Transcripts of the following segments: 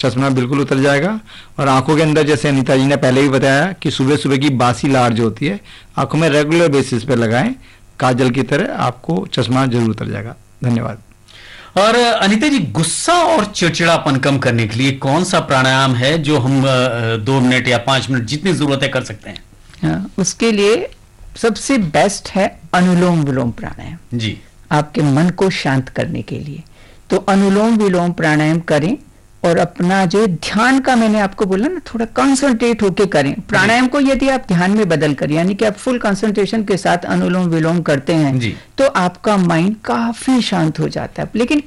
चश्मा बिल्कुल उतर जाएगा। और आंखों के अंदर, जैसे अनीता जी ने पहले भी बताया कि सुबह सुबह की बासी लार जो होती है, आंखों में रेगुलर बेसिस पे लगाएं, काजल की तरह, आपको चश्मा जरूर उतर जाएगा। धन्यवाद। और अनीता जी, गुस्सा और चिड़चिड़ापन कम करने के लिए कौन सा प्राणायाम है जो हम 2 मिनट या 5 मिनट जितनी जरूरत है कर सकते हैं? हाँ, उसके लिए सबसे बेस्ट है अनुलोम विलोम प्राणायाम जी, आपके मन को शांत करने के लिए। तो अनुलोम विलोम प्राणायाम करें और अपना जो ध्यान का, मैंने आपको बोला ना, थोड़ा कंसंट्रेट होके करें। प्राणायाम को यदि आप ध्यान में बदल कर, यानी कि आप फुल कंसंट्रेशन के साथ अनुलोम विलोम करते हैं तो आपका माइंड काफी शांत हो जाता है। लेकिन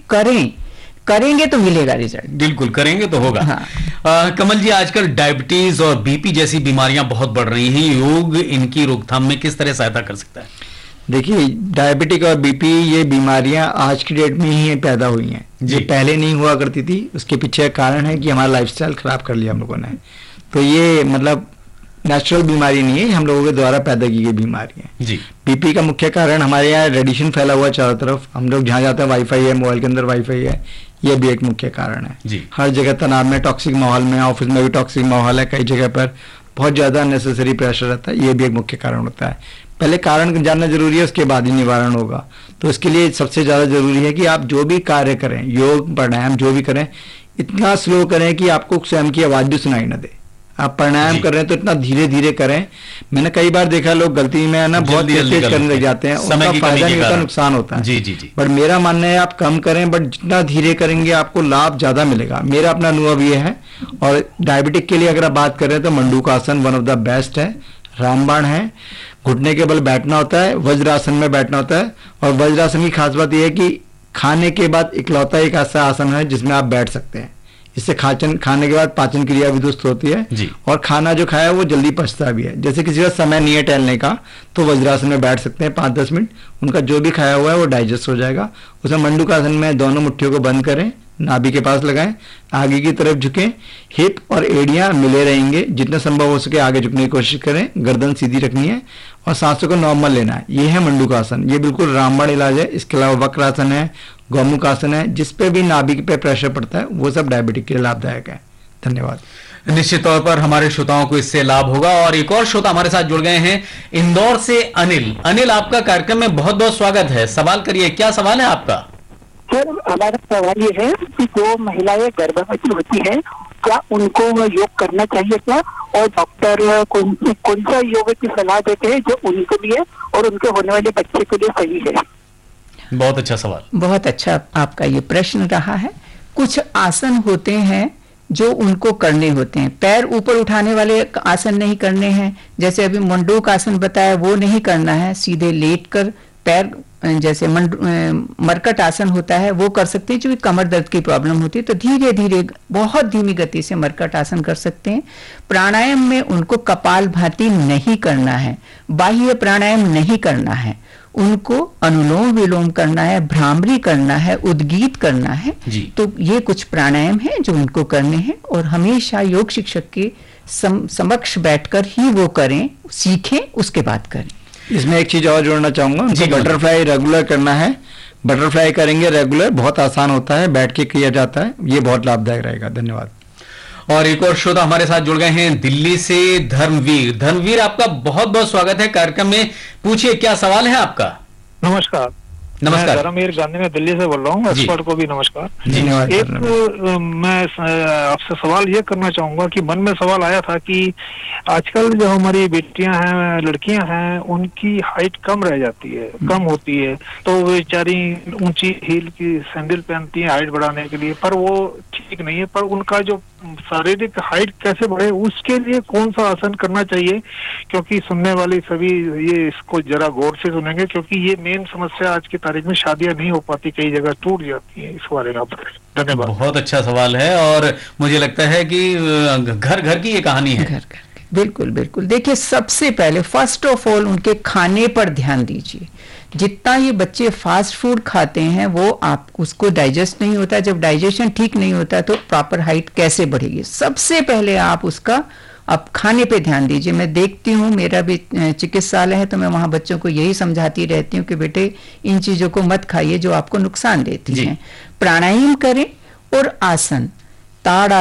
करेंगे तो मिलेगा रिजल्ट। बिल्कुल, करेंगे तो होगा। हाँ। कमल जी, आजकल डायबिटीज और बीपी जैसी बीमारियां बहुत बढ़ रही हैं, योग इनकी रोकथाम में किस तरह सहायता कर सकता है? देखिए, डायबिटिक और बीपी ये बीमारियां आज की डेट में ही पैदा हुई हैं, जो पहले नहीं हुआ करती थी। उसके पीछे कारण है कि हमारा लाइफस्टाइल खराब कर लिया हम लोगों ने। तो ये मतलब नेचुरल बीमारी नहीं है, हम लोगों के द्वारा पैदा की गई बीमारी है जी। बीपी का मुख्य कारण हमारे यहाँ रेडिएशन फैला हुआ चारों तरफ। हम लोग जहाँ जाते हैं वाईफाई है, मोबाइल के अंदर वाईफाई है, ये भी एक मुख्य कारण है जी। हर जगह तनाव में, टॉक्सिक माहौल में, ऑफिस में भी टॉक्सिक माहौल है, कई जगह पर बहुत ज्यादा अननेसेसरी प्रेशर रहता है, ये भी एक मुख्य कारण होता है। पहले कारण जानना जरूरी है, उसके बाद ही निवारण होगा। तो इसके लिए सबसे ज्यादा जरूरी है कि आप जो भी कार्य करें, योग प्राणायाम जो भी करें, इतना स्लो करें कि आपको स्वयं की आवाज भी सुनाई न दे। आप प्राणायाम कर रहे हैं तो इतना धीरे धीरे करें। मैंने कई बार देखा लोग गलती में ना बहुत तेज करने लग जाते हैं, उनका फायदा नहीं होता, नुकसान होता है। जी जी जी। बट मेरा मानना है आप कम करें, बट जितना धीरे करेंगे आपको लाभ ज्यादा मिलेगा। मेरा अपना अनुभव ये है। और डायबिटिक के लिए अगर आप बात करें तो मंडूकासन वन ऑफ द बेस्ट है, रामबाण है, घुटने के बल बैठना होता है, वज्रासन में बैठना होता है। और वज्रासन की खास बात यह है कि खाने के बाद इकलौता एक ऐसा आसन है जिसमें आप बैठ सकते हैं। इससे खाने के बाद पाचन क्रिया भी दुरुस्त होती है और खाना जो खाया वो जल्दी पचता भी है। जैसे किसी का समय नहीं है टहलने का तो वज्रासन में बैठ सकते हैं 5-10 मिनट, उनका जो भी खाया हुआ है वो डाइजेस्ट हो जाएगा। उसमें मंडूकासन में दोनों मुट्ठियों को बंद करें, नाभि के पास लगाएं, आगे की तरफ झुकें, हिप और एड़ियां मिले रहेंगे, जितना संभव हो सके आगे झुकने की कोशिश करें, गर्दन सीधी रखनी है और सांसों को नॉर्मल लेना है। ये है मंडूकासन, ये बिल्कुल रामबाण इलाज है। इसके अलावा वक्रासन है, गौमुखासन है, जिसपे भी नाभि पे प्रेशर पड़ता है वो सब डायबिटिक के लिए लाभदायक है। धन्यवाद। निश्चित तौर पर हमारे श्रोताओं को इससे लाभ होगा। और एक और श्रोता हमारे साथ जुड़ गए हैं इंदौर से, अनिल। अनिल, आपका कार्यक्रम में बहुत बहुत स्वागत है। सवाल करिए, क्या सवाल है आपका? सर, हमारा सवाल ये है कि जो महिलाएं गर्भवती होती हैं क्या उनको योग करना चाहिए क्या, और डॉक्टर कौन सा योग की सलाह देते हैं जो उनके लिए और उनके होने वाले बच्चे के लिए सही है? बहुत अच्छा सवाल, बहुत अच्छा आपका ये प्रश्न रहा है। कुछ आसन होते हैं जो उनको करने होते हैं, पैर ऊपर उठाने वाले आसन नहीं करने हैं। जैसे अभी मंडूक आसन बताया वो नहीं करना है, सीधे लेट कर पैर, जैसे मरकट आसन होता है वो कर सकते हैं। जो भी कमर दर्द की प्रॉब्लम होती है तो धीरे धीरे बहुत धीमी गति से मरकट आसन कर सकते हैं। प्राणायाम में उनको कपालभाति नहीं करना है, बाह्य प्राणायाम नहीं करना है, उनको अनुलोम विलोम करना है, भ्रामरी करना है, उद्गीत करना है। तो ये कुछ प्राणायाम हैं जो उनको करने हैं और हमेशा योग शिक्षक के समक्ष बैठकर ही वो करें, सीखें, उसके बाद करें। इसमें एक चीज और जोड़ना चाहूंगा, उनको बटरफ्लाई रेगुलर करना है। बटरफ्लाई करेंगे रेगुलर, बहुत आसान होता है, बैठ के किया जाता है, ये बहुत लाभदायक रहेगा। धन्यवाद। और एक और श्रोता हमारे साथ जुड़ गए हैं दिल्ली से, धर्मवीर। धर्मवीर, आपका बहुत बहुत स्वागत है कार्यक्रम में। पूछिए, क्या सवाल है आपका? नमस्कार। नमस्कार। मैं धर्मवीर गांधी में दिल्ली से बोल रहा हूँ। एक्सपर्ट को भी नमस्कार। एक मैं आपसे सवाल ये करना चाहूंगा कि मन में सवाल आया था कि आजकल जो हमारी बेटियां हैं, लड़कियां हैं, उनकी हाइट कम रह जाती है, कम होती है, तो बेचारी ऊंची हील की सैंडल पहनती है हाइट बढ़ाने के लिए, पर वो ठीक नहीं है। पर उनका जो शारीरिक हाइट कैसे बढ़े उसके लिए कौन सा आसन करना चाहिए? क्योंकि सुनने वाले सभी ये इसको जरा गौर से सुनेंगे, क्योंकि ये मेन समस्या आज की तारीख में शादियां नहीं हो पाती, कई जगह टूट जाती है। इस बारे में आप धन्यवाद। बहुत अच्छा सवाल है और मुझे लगता है कि घर घर की ये कहानी है। घर बिल्कुल बिल्कुल। देखिए, सबसे पहले फर्स्ट ऑफ ऑल उनके खाने पर ध्यान दीजिए। जितना ये बच्चे फास्ट फूड खाते हैं वो आप उसको डाइजेस्ट नहीं होता, जब डाइजेशन ठीक नहीं होता तो प्रॉपर हाइट कैसे बढ़ेगी? सबसे पहले आप उसका अब खाने पे ध्यान दीजिए। मैं देखती हूँ, मेरा भी चिकित्सालय है तो मैं वहां बच्चों को यही समझाती रहती हूँ कि बेटे इन चीजों को मत खाइए जो आपको नुकसान देती हैं। प्राणायाम करें और आसन, ताड़